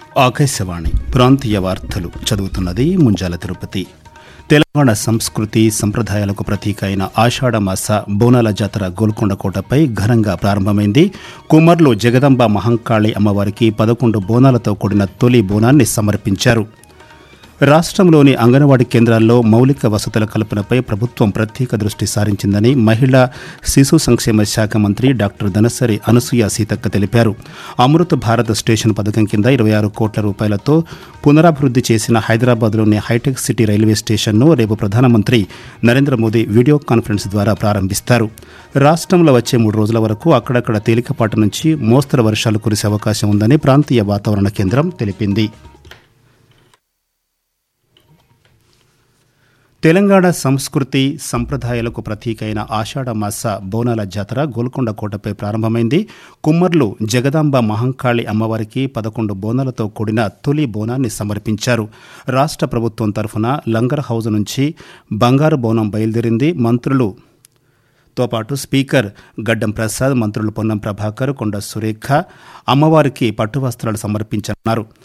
ఆకాశవాణి ప్రాంతీయ వార్తలు చదువుతున్నది ముంజాల తిరుపతి. తెలంగాణ సంస్కృతి సంప్రదాయాలకు ప్రతీక అయిన ఆషాఢమాస బోనాల జాతర గోల్కొండ కోటపై ఘనంగా ప్రారంభమైంది. కుమ్మర్లు జగదంబ మహంకాళి అమ్మవారికి 11 బోనాలతో కూడిన తొలి బోనాన్ని సమర్పించారు. రాష్ట్రంలోని అంగన్వాడీ కేంద్రాల్లో మౌలిక వసతుల కల్పనపై ప్రభుత్వం ప్రత్యేక దృష్టి సారించిందని మహిళా శిశు సంక్షేమ శాఖ మంత్రి డాక్టర్ దనసరి అనసూయ సీతక్క తెలిపారు. అమృత్ భారత్ స్టేషన్ పథకం కింద 26 కోట్ల రూపాయలతో పునరాభివృద్ధి చేసిన హైదరాబాద్లోని హైటెక్ సిటీ రైల్వే స్టేషన్ను రేపు ప్రధానమంత్రి నరేంద్ర మోదీ వీడియో కాన్ఫరెన్స్ ద్వారా ప్రారంభిస్తారు. రాష్ట్రంలో వచ్చే 3 రోజుల వరకు అక్కడక్కడ తేలికపాటి నుంచి మోస్తరు వర్షాలు కురిసే అవకాశం ఉందని ప్రాంతీయ వాతావరణ కేంద్రం తెలిపింది. తెలంగాణ సంస్కృతి సంప్రదాయాలకు ప్రతీక అయిన ఆషాఢమాస బోనాల జాతర గోల్కొండ కోటపై ప్రారంభమైంది. కుమ్మర్లు జగదాంబ మహంకాళి అమ్మవారికి 11 బోనాలతో కూడిన తొలి బోనాన్ని సమర్పించారు. రాష్ట్ర ప్రభుత్వం తరఫున లంగర్ హౌజ్ నుంచి బంగారు బోనం బయలుదేరింది. మంత్రులతో పాటు స్పీకర్ గడ్డం ప్రసాద్, మంత్రులు పొన్నం ప్రభాకర్, కొండ సురేఖ అమ్మవారికి పట్టు వస్త్రాలు సమర్పించనున్నారు.